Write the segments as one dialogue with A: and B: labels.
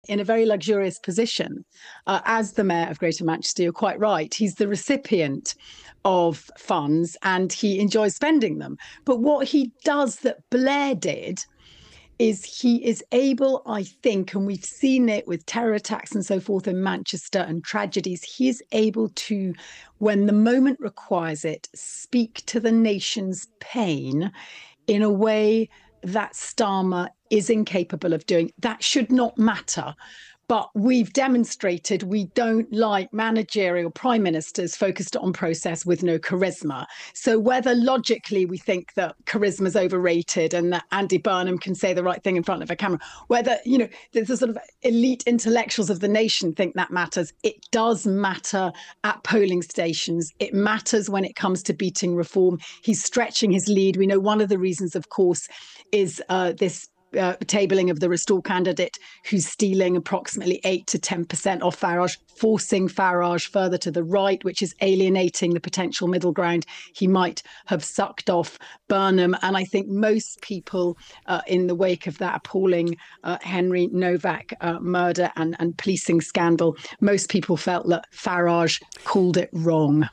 A: in a very luxurious position as the mayor of Greater Manchester. You're quite right. He's the recipient of funds and he enjoys spending them. But what he does that Blair did is he is able, I think, and we've seen it with terror attacks and so forth in Manchester and tragedies, he is able to, when the moment requires it, speak to the nation's pain in a way that Starmer is incapable of doing. That should not matter. But we've demonstrated we don't like managerial prime ministers focused on process with no charisma. So whether logically we think that charisma is overrated and that Andy Burnham can say the right thing in front of a camera, whether, the sort of elite intellectuals of the nation think that matters, it does matter at polling stations. It matters when it comes to beating reform. He's stretching his lead. We know one of the reasons, of course, is this tabling of the Restore candidate who's stealing approximately 8 to 10% off Farage, forcing Farage further to the right, which is alienating the potential middle ground he might have sucked off Burnham. And I think most people in the wake of that appalling Henry Novak murder and policing scandal, most people felt that Farage called it wrong.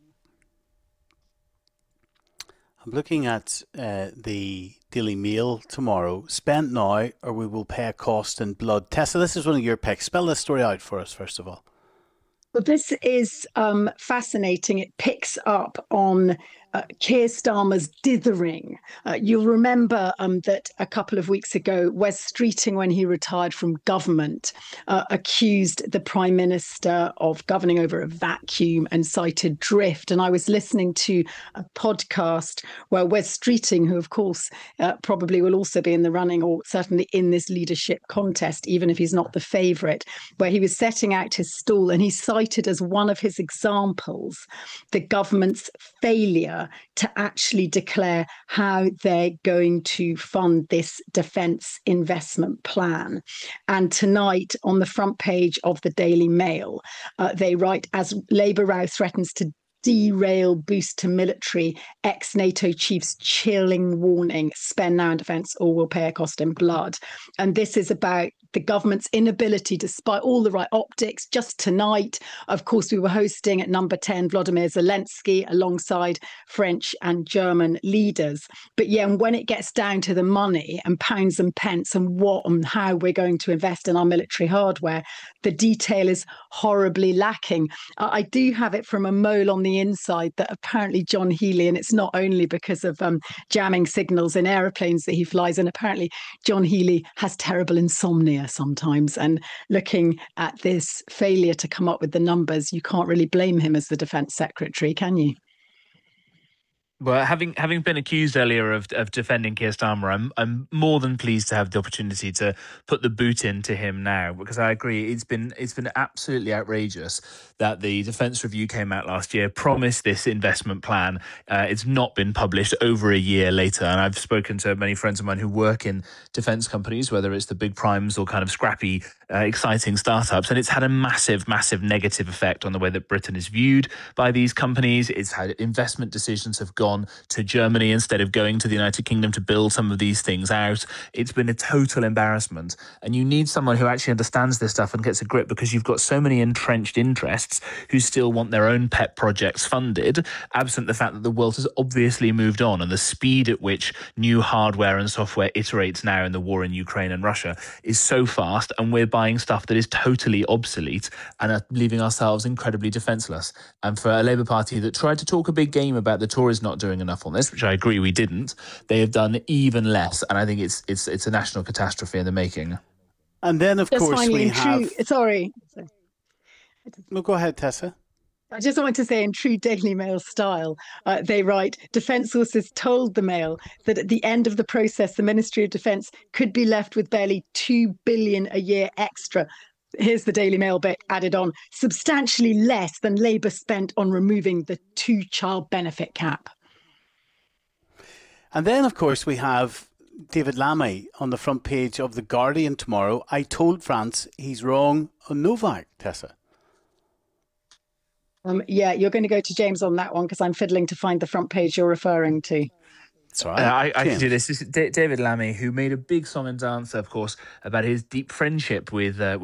B: I'm looking at the Daily Mail tomorrow. Spent now or we will pay a cost in blood. Tessa, this is one of your picks. Spell this story out for us, first of all.
A: Well, this is fascinating. It picks up on Keir Starmer's dithering. You'll remember that a couple of weeks ago, Wes Streeting, when he retired from government, accused the Prime Minister of governing over a vacuum and cited drift. And I was listening to a podcast where Wes Streeting, who of course probably will also be in the running or certainly in this leadership contest, even if he's not the favourite, where he was setting out his stall and he cited as one of his examples the government's failure to actually declare how they're going to fund this defence investment plan. And tonight, on the front page of the Daily Mail, they write, as Labour row threatens to derail boost to military, ex-NATO chiefs chilling warning, spend now in defence or we'll pay a cost in blood. And this is about the government's inability, despite all the right optics. Just tonight, of course, we were hosting at number 10 Vladimir Zelensky alongside French and German leaders. But yeah, and when it gets down to the money and pounds and pence and what and how we're going to invest in our military hardware, the detail is horribly lacking. I do have it from a mole on the inside that apparently John Healey, and it's not only because of jamming signals in aeroplanes that he flies, and apparently John Healey has terrible insomnia sometimes. And looking at this failure to come up with the numbers, you can't really blame him as the Defence Secretary, can you?
C: Well, having been accused earlier of defending Keir Starmer, I'm more than pleased to have the opportunity to put the boot into him now, because I agree it's been absolutely outrageous that the Defence Review came out last year, promised this investment plan. It's not been published over a year later, and I've spoken to many friends of mine who work in defence companies, whether it's the big primes or kind of scrappy, exciting startups, and it's had a massive negative effect on the way that Britain is viewed by these companies. It's had investment decisions have gone to Germany instead of going to the United Kingdom to build some of these things out. It's been a total embarrassment. And you need someone who actually understands this stuff and gets a grip, because you've got so many entrenched interests who still want their own pet projects funded, absent the fact that the world has obviously moved on, and the speed at which new hardware and software iterates now in the war in Ukraine and Russia is so fast, and we're buying stuff that is totally obsolete and are leaving ourselves incredibly defenceless. And for a Labour Party that tried to talk a big game about the Tories not doing enough on this, which I agree we didn't, they have done even less, and I think it's a national catastrophe in the making.
B: And then, of course,
A: finally,
B: we have...
A: Sorry.
B: No, go ahead, Tessa.
A: I just want to say, in true Daily Mail style, they write, defence sources told the Mail that at the end of the process, the Ministry of Defence could be left with barely $2 billion a year extra. Here's the Daily Mail bit added on, substantially less than Labour spent on removing the two-child benefit cap.
B: And then, of course, we have David Lammy on the front page of The Guardian tomorrow. I told France he's wrong on Novak, Tessa.
A: Yeah, you're going to go to James on that one, because I'm fiddling to find the front page you're referring to.
B: That's all right.
C: I can do this. This is David Lammy, who made a big song and dance, of course, about his deep friendship with